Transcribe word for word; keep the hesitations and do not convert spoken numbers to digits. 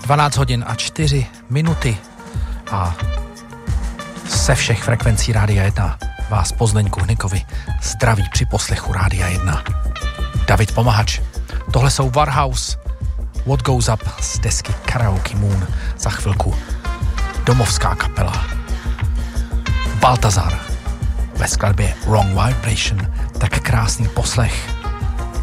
dvanáct hodin a čtyři minuty a se všech frekvencí Rádia jedna vás po Zdeňku Hnikovi zdraví při poslechu Rádia jedna David Pomahač. Tohle jsou Warhouse, What Goes Up z desky Karaoke Moon. Za chvilku domovská kapela Baltazar ve skladbě Wrong Vibration. Tak krásný poslech.